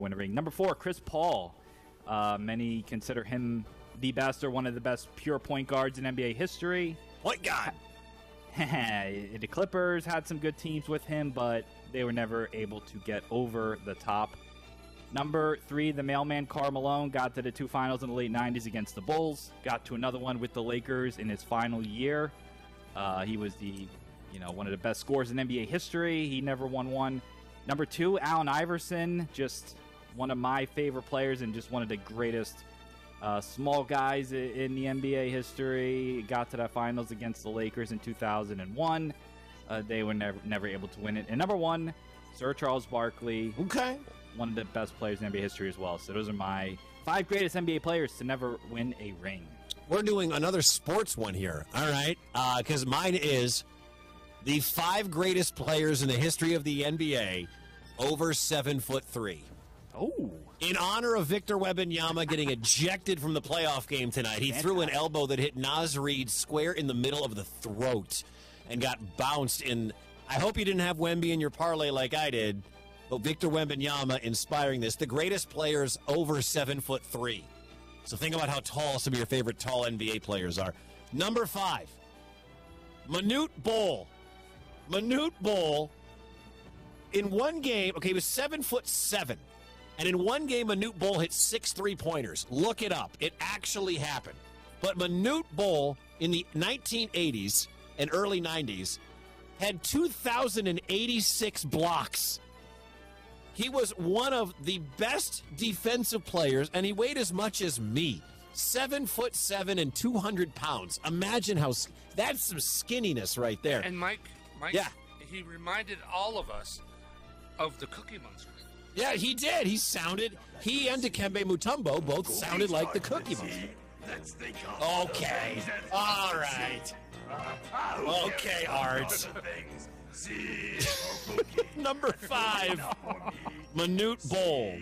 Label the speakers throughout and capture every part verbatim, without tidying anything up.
Speaker 1: win a ring. Number four, Chris Paul. Uh, many consider him the best or one of the best pure point guards in N B A history.
Speaker 2: Point guard.
Speaker 1: The Clippers had some good teams with him, but they were never able to get over the top. Number three, the mailman Karl Malone got to the two finals in the late nineties against the Bulls. Got to another one with the Lakers in his final year. Uh, he was the, you know, one of the best scorers in N B A history. He never won one. Number two, Allen Iverson, just one of my favorite players and just one of the greatest uh, small guys in the N B A history. Got to the finals against the Lakers in two thousand one. Uh, they were never never able to win it. And number one, Sir Charles Barkley.
Speaker 2: Okay.
Speaker 1: One of the best players in N B A history as well. So those are my five greatest N B A players to never win a ring.
Speaker 2: We're doing another sports one here, all right? Because uh, mine is the five greatest players in the history of the N B A over seven foot three.
Speaker 1: Oh.
Speaker 2: In honor of Victor Wembanyama getting ejected from the playoff game tonight, he
Speaker 1: Fantastic.
Speaker 2: threw an elbow that hit Naz Reid square in the middle of the throat and got bounced in. I hope you didn't have Wemby in your parlay like I did, but Victor Wembanyama inspiring this. The greatest players over seven foot three. So think about how tall some of your favorite tall N B A players are. Number five, Manute Bol. Manute Bol, in one game, okay, he was seven foot seven. And in one game, Manute Bol hit six three-pointers. Look it up. It actually happened. But Manute Bol, in the nineteen eighties and early nineties, had two thousand eighty-six blocks. He was one of the best defensive players, and he weighed as much as me. Seven foot seven and two hundred pounds. Imagine how, that's some skinniness right there.
Speaker 3: And Mike, Mike,
Speaker 2: yeah.
Speaker 3: he reminded all of us of the Cookie Monster.
Speaker 2: Yeah, he did. He sounded, he and Dikembe Mutombo both sounded like the Cookie Monster. Okay. All right. Okay, Art. Number five, Manute Bol.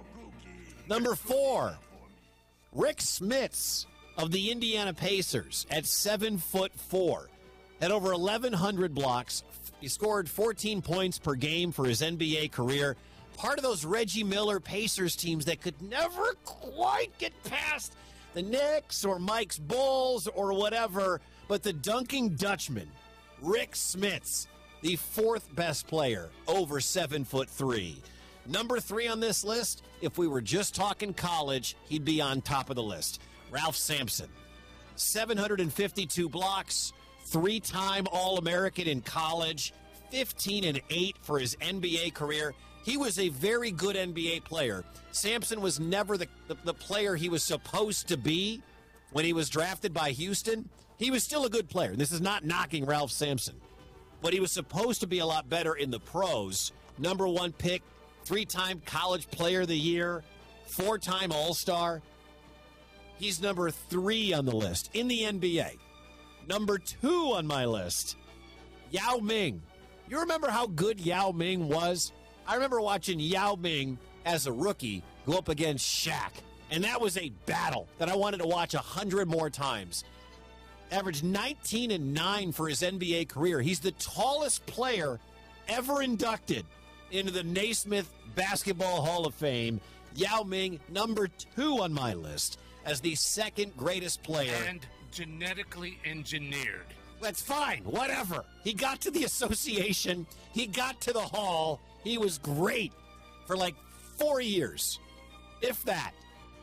Speaker 2: Number four, Rick Smits of the Indiana Pacers at seven foot four. Had over eleven hundred blocks. He scored fourteen points per game for his N B A career. Part of those Reggie Miller Pacers teams that could never quite get past the Knicks or Mike's Bulls or whatever, but the dunking Dutchman, Rick Smits, the fourth best player over seven foot three. Number three on this list, if we were just talking college, he'd be on top of the list. Ralph Sampson, seven hundred fifty-two blocks, three-time All-American in college, fifteen and eight for his N B A career. He was a very good N B A player. Sampson was never the, the, the player he was supposed to be when he was drafted by Houston. He was still a good player. This is not knocking Ralph Sampson. But he was supposed to be a lot better in the pros. Number one pick, three-time college player of the year, four-time All-Star. He's number three on the list in the N B A. Number two on my list, Yao Ming. You remember how good Yao Ming was? I remember watching Yao Ming as a rookie go up against Shaq. And that was a battle that I wanted to watch a hundred more times. Averaged nineteen and nine for his N B A career. He's the tallest player ever inducted into the Naismith Basketball Hall of Fame. Yao Ming, number two on my list as the second greatest player.
Speaker 3: And genetically engineered.
Speaker 2: That's fine. Whatever. He got to the association. He got to the hall. He was great for like four years, if that.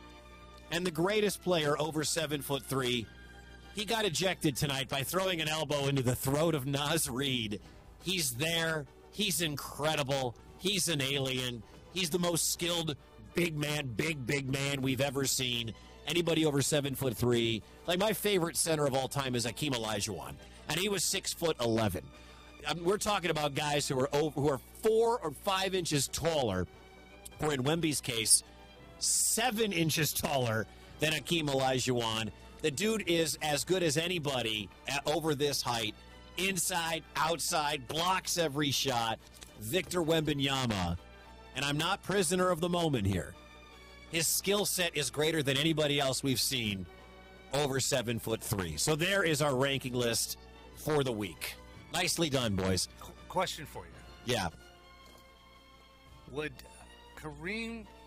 Speaker 2: And the greatest player over seven foot three. He got ejected tonight by throwing an elbow into the throat of Naz Reid. He's there. He's incredible. He's an alien. He's the most skilled big man, big, big man we've ever seen. Anybody over seven foot three. Like my favorite center of all time is Hakeem Olajuwon, and he was six foot eleven. Um, we're talking about guys who are over, who are four or five inches taller, or in Wemby's case, seven inches taller than Hakeem Olajuwon. The dude is as good as anybody at over this height, inside, outside, blocks every shot. Victor Wembanyama, and I'm not prisoner of the moment here. His skill set is greater than anybody else we've seen over seven foot three. So there is our ranking list for the week. Nicely done, boys.
Speaker 3: Qu- question for you.
Speaker 2: Yeah.
Speaker 3: Would Kareem